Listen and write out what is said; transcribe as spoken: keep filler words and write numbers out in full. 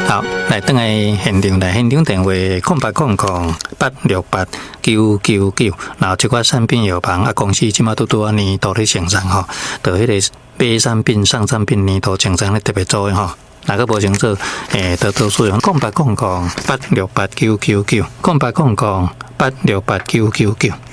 好，来等下现场来现场电话空八空空八六八九九九，然后这款产品药房啊，公司即马都拄啊年度咧厂商吼，就迄个买产品、上产品年度厂商咧特别做诶吼。哪个无清楚？诶，得到使用空八空空八六八九九九，空八空空八六八九九九。